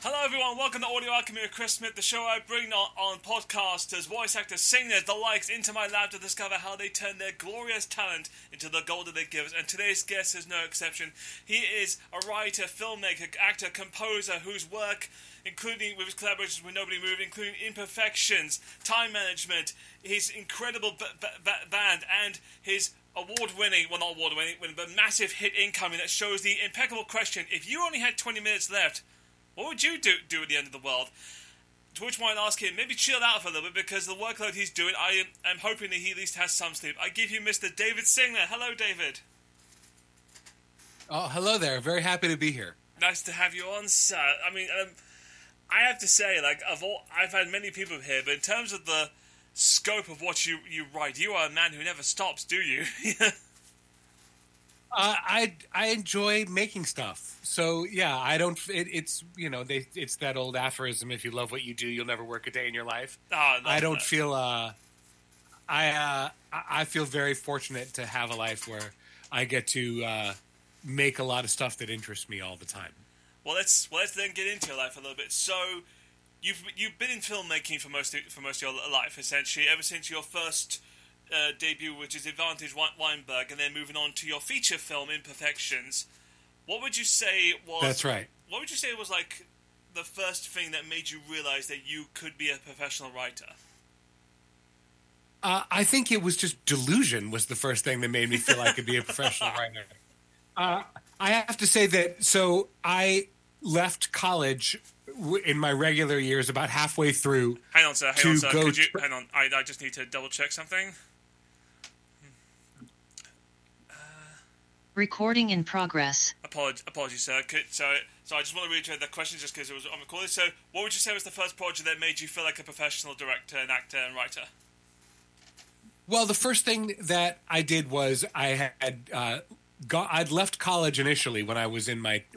Hello everyone, welcome to Audio Alchemy with Chris Smith, the show I bring on podcasters, voice actors, singers, the likes into my lab to discover how they turn their glorious talent into the gold that they give us. And today's guest is no exception. He is a writer, filmmaker, actor, composer whose work, including with his collaborations with Nobody Moved, including Imperfections, Time Management, his incredible band, and his award-winning, well not award-winning, but massive hit Incoming that shows the impeccable question, if you only had 20 minutes left, what would you do at the end of the world? To which one I'd ask him, maybe chill out for a little bit, because the workload he's doing, I am hoping that he at least has some sleep. I give you Mr. David Singler. Hello, David. Oh, hello there. Very happy to be here. Nice to have you on, sir. I mean, I have to say, I've had many people here, but in terms of the scope of what you write, you are a man who never stops, do you? I enjoy making stuff. So yeah, I don't. It's it's that old aphorism: if you love what you do, you'll never work a day in your life. Oh, I don't feel. I feel very fortunate to have a life where I get to make a lot of stuff that interests me all the time. Well, let's then get into your life a little bit. So, you've been in filmmaking for most of your life, essentially, ever since your first debut, which is Advantage Weinberg, and then moving on to your feature film Imperfections. What would you say was? That's right. What would you say was like the first thing that made you realize that you could be a professional writer? I think it was just delusion was the first thing that made me feel I could be a professional writer. I have to say that. So I left college in my regular years about halfway through. Hang on, sir. Hang on. I just need to double check something. Recording in progress. Apologies, sir. So I just want to reiterate that question just because it was on recording. So, what would you say was the first project that made you feel like a professional director and actor and writer? Well, the first thing that I did was I'd left college initially when I was in my